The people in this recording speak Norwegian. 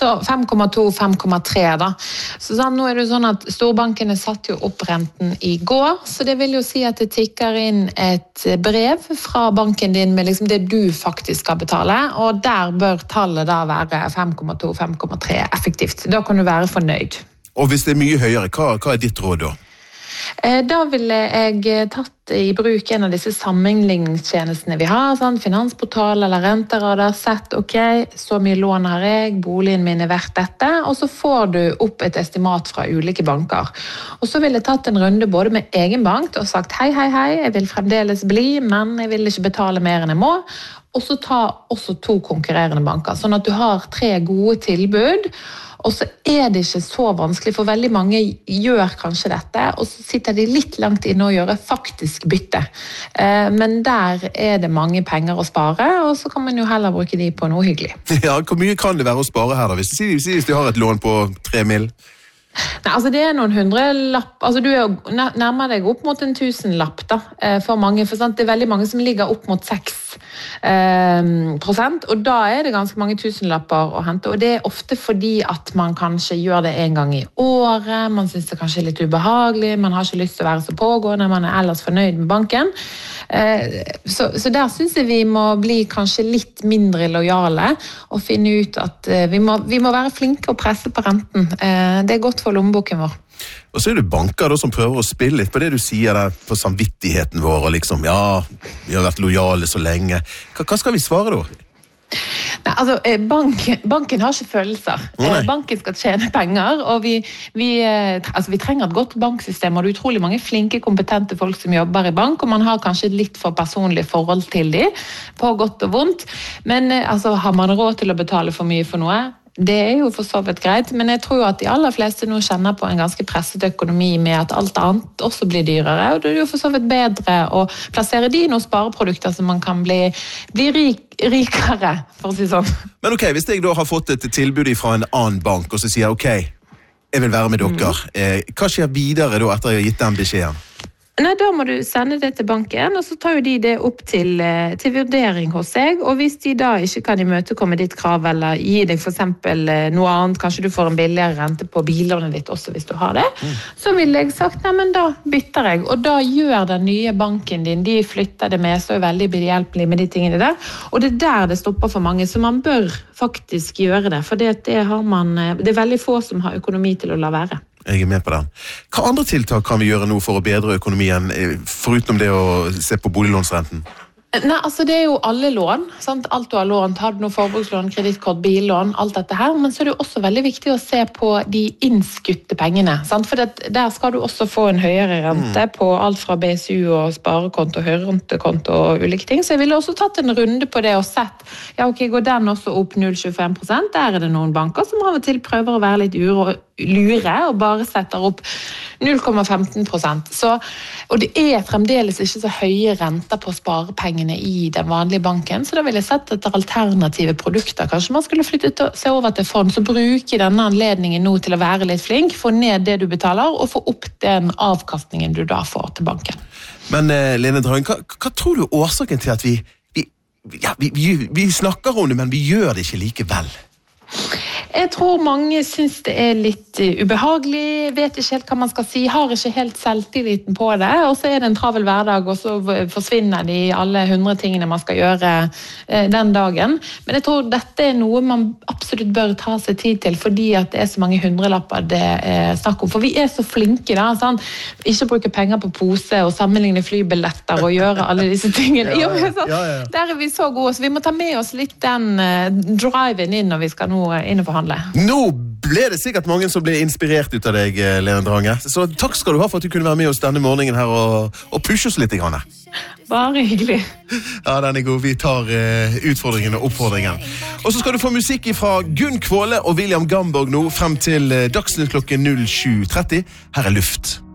Så 5,2, 5,3 da. Så nå det sånn at storbankene satt jo opp renten i går, så det vil jo si at det tikker inn et brev fra banken din med liksom det du faktisk skal betale, og der bør tallet da være 5,2, 5,3 effektivt. Da kan du være fornøyd. Og hvis det mye høyere, hva ditt råd da? Da ville jeg tatt i bruk en av disse sammenligningstjenestene vi har, sånn finansportal eller renteradar, sett, ok, så mye lån har jeg, boligen min verdt dette, og så får du opp et estimat fra ulike banker. Og så ville jeg tatt en runde både med egen bank og sagt, hei, jeg vil fremdeles bli, men jeg vil ikke betale mer enn jeg må, og så ta også 2 konkurrerende banker, sånn at du har 3 gode tilbud. Og så det ikke så vanskelig, for veldig mange gjør kanskje dette, og så sitter de litt langt inne og gjør faktisk bytte. Men der det mange penger å spare, og så kan man jo heller bruke de på noe hyggelig. Ja, hvor mye kan det være å spare her da? Hvis du har et lån på 3 mil? Nei, altså det noen hundrelapp, altså du jo nærmer deg opp mot en 1000-lapp da, for mange, for sant? Det veldig mange som ligger opp mot 6%, og da det ganske mange tusenlapper å hente, og det ofte fordi at man kanskje gjør det en gang i året, man synes det kanskje litt ubehagelig, man har ikke lyst til å være så pågående, man ellers fornøyd med banken, så der synes jeg vi må bli kanskje litt mindre lojale, og finne ut at vi må være flinke og presse på renten. Det godt for lommeboken vår. Og så det banker da, som prøver å spille litt på det du sier der, på samvittigheten vår, og liksom, ja, vi har vært lojale så lenge. Hva skal vi svare da? Nei, altså, banken har ikke følelser. Banken skal tjene penger, og vi trenger et godt banksystem, og det utrolig mange flinke, kompetente folk som jobber i bank, og man har kanskje litt for personlig forhold til dem, på godt og vondt. Men altså, har man råd til å betale for mye for noe? Det jo for så vidt greit, men jeg tror at de aller fleste nå kjenner på en ganske presset økonomi med at alt annet også blir dyrere, og det jo for så vidt bedre å plassere de i noen spareprodukter som man kan bli rikere, for å si sånn. Men ok, hvis jeg da har fått et tilbud fra en annen bank, og så sier jeg, ok, jeg vil være med dere, hva skjer videre da etter jeg har gitt den beskjeden? Nei, da må du sende det til banken, og så tar jo de det opp til vurdering hos seg, og hvis de da ikke kan imøtekomme ditt krav, eller gi deg for eksempel noe annet, kanskje du får en billigere rente på bilånet ditt også hvis du har det, så ville jeg sagt, nei, men da bytter jeg, og da gjør den nye banken din, de flytter det med, så veldig behjelpelig med de tingene der, og det der det stopper for mange, så man bør faktisk gjøre det, for det veldig få som har økonomi til å la være. Jeg med på den. Hva andre tiltak kan vi gjøre nå for å bedre økonomien, foruten det å se på boliglånsrenten? Nei, altså det jo alle lån, sant? Alt du har lånt, har du noe forbrukslån, kredittkort, billån, alt dette her, men så det jo også veldig viktig å se på de innskutte pengene, sant? For der skal du også få en høyere rente på alt fra BSU og sparekonto, høyrentekonto og ulike ting, så jeg ville også tatt en runde på det og sett, ja ok, går den også opp 0,25%, der det noen banker som av og til prøver å være litt lure og bare setter opp 0,15%. Og det fremdeles ikke så høye renter på sparepengene i den vanlige banken, så da vil jeg sett etter alternative produkter. Kanskje man skulle flytte seg over til fond, så bruke denne anledningen nå til å være litt flink, få ned det du betaler, og få opp den avkastningen du da får til banken. Men Lene Drøyen, hva tror du årsaken til at vi snakker om det, men vi gjør det ikke likevel? Jeg tror mange synes det litt ubehagelig, vet ikke helt hva man skal si, har ikke helt selvtilliten på det, og så det en travel hverdag, og så forsvinner de alle 100 tingene man skal gjøre den dagen. Men jeg tror dette noe man absolutt bør ta seg tid til, fordi at det så mange hundrelapper det snakk om. For vi så flinke da, sånn, ikke bruke penger på pose, og sammenligne flybilletter, og gjøre alle disse tingene. Der vi så gode, så vi må ta med oss litt den driven inn når vi skal nå inn og forhandle. Nå ble det sikkert mange som ble inspirert ut av deg, Lene Drange. Så takk skal du ha for at du kunne være med oss denne morgenen her og pushe oss litt. Bare hyggelig. Ja, den god. Vi tar utfordringen og oppfordringen. Og så skal du få musikk fra Gunn Kvåle og William Gamborg nå frem til Dagsnytt klokken 07:30. Her Luft.